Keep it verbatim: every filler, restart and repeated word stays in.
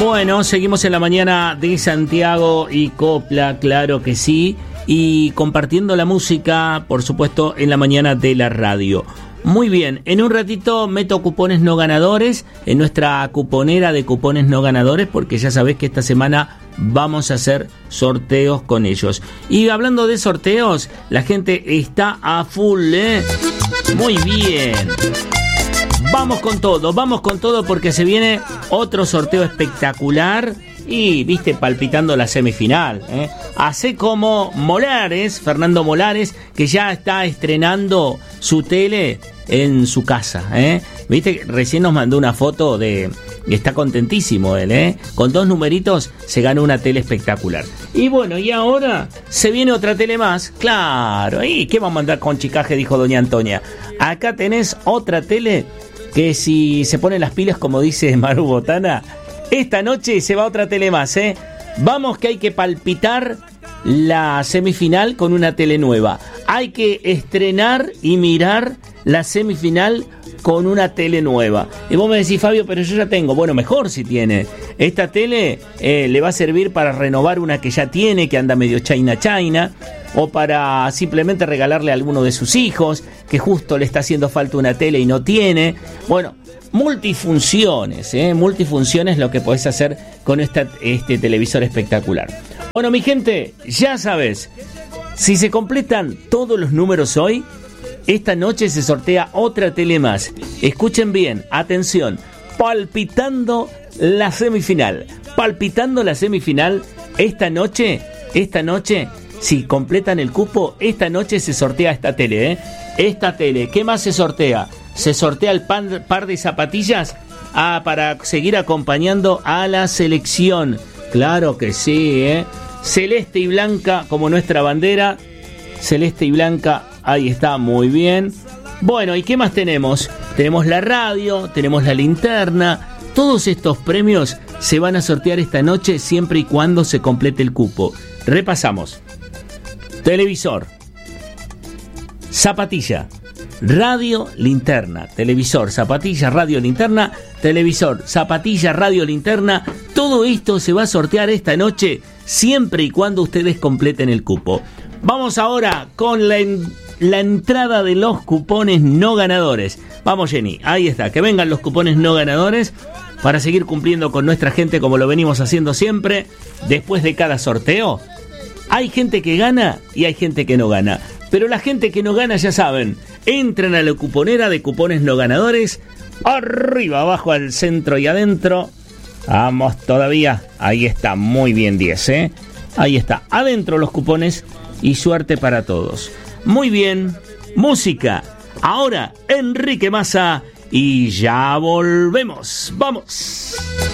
Bueno, seguimos en la mañana de Santiago y Copla, claro que sí, y compartiendo la música, por supuesto, en la mañana de la radio. Muy bien, en un ratito meto cupones no ganadores en nuestra cuponera de cupones no ganadores, porque ya sabés que esta semana vamos a hacer sorteos con ellos. Y hablando de sorteos, la gente está a full, ¿eh? Muy bien. Vamos con todo, vamos con todo porque se viene otro sorteo espectacular y, viste, palpitando la semifinal, ¿eh? Hace como Molares, Fernando Molares, que ya está estrenando su tele en su casa, ¿eh? Viste, recién nos mandó una foto de... Está contentísimo él, ¿eh? Con dos numeritos se gana una tele espectacular. Y bueno, y ahora se viene otra tele más. Claro, ¿y qué va a mandar con chicaje? Dijo doña Antonia. Acá tenés otra tele que si se ponen las pilas, como dice Maru Botana, esta noche se va otra tele más, ¿eh? Vamos que hay que palpitar la semifinal con una tele nueva. Hay que estrenar y mirar la semifinal con una tele nueva. Y vos me decís, Fabio, pero yo ya tengo. Bueno, mejor si tiene. Esta tele eh, le va a servir para renovar una que ya tiene, que anda medio china china, o para simplemente regalarle a alguno de sus hijos, que justo le está haciendo falta una tele y no tiene. Bueno, multifunciones, ¿eh? Multifunciones lo que podés hacer con esta, este televisor espectacular. Bueno, mi gente, ya sabes, si se completan todos los números hoy, esta noche se sortea otra tele más. Escuchen bien, atención, palpitando la semifinal. Palpitando la semifinal, esta noche, esta noche, si completan el cupo, esta noche se sortea esta tele, ¿eh? Esta tele, ¿qué más se sortea? Se sortea el pan, par de zapatillas ah, para seguir acompañando a la selección. Claro que sí, ¿eh? Celeste y blanca como nuestra bandera. Celeste y blanca, ahí está, muy bien. Bueno, ¿y qué más tenemos? Tenemos la radio, tenemos la linterna. Todos estos premios se van a sortear esta noche siempre y cuando se complete el cupo. Repasamos. Televisor, zapatilla, radio, linterna. Televisor, zapatilla, radio, linterna. Televisor, zapatilla, radio, linterna. Todo esto se va a sortear esta noche siempre y cuando ustedes completen el cupo. Vamos ahora con la, en, la entrada de los cupones no ganadores. Vamos, Jenny, ahí está, que vengan los cupones no ganadores para seguir cumpliendo con nuestra gente como lo venimos haciendo siempre. Después de cada sorteo, hay gente que gana y hay gente que no gana. Pero la gente que no gana, ya saben, entran a la cuponera de cupones no ganadores, arriba, abajo, al centro y adentro. Vamos todavía, ahí está, muy bien, diez, ¿eh? Ahí está, adentro los cupones. Y suerte para todos. Muy bien, música. Ahora Enrique Massa y ya volvemos. ¡Vamos!